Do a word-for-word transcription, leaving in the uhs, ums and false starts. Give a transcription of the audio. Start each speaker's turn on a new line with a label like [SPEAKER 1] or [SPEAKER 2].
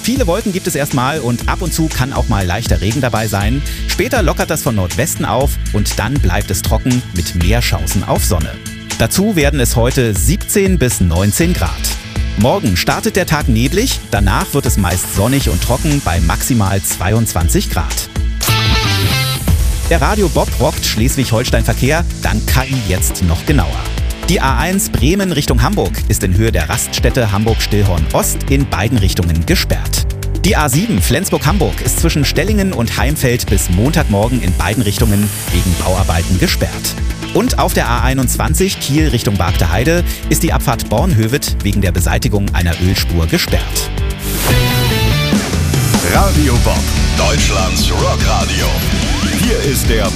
[SPEAKER 1] Viele Wolken gibt es erstmal und ab und zu kann auch mal leichter Regen dabei sein. Später lockert das von Nordwesten auf und dann bleibt es trocken mit mehr Chancen auf Sonne. Dazu werden es heute siebzehn bis neunzehn Grad. Morgen startet der Tag neblig, danach wird es meist sonnig und trocken bei maximal zweiundzwanzig Grad. Der Radio Bob rockt Schleswig-Holstein-Verkehr, dank K I jetzt noch genauer. Die A eins Bremen Richtung Hamburg ist in Höhe der Raststätte Hamburg-Stillhorn-Ost in beiden Richtungen gesperrt. Die A sieben Flensburg-Hamburg ist zwischen Stellingen und Heimfeld bis Montagmorgen in beiden Richtungen wegen Bauarbeiten gesperrt. Und auf der A einundzwanzig Kiel Richtung Bargte Heide ist die Abfahrt Bornhöved wegen der Beseitigung einer Ölspur gesperrt.
[SPEAKER 2] Radio Bob, Deutschlands Rockradio. Hier ist der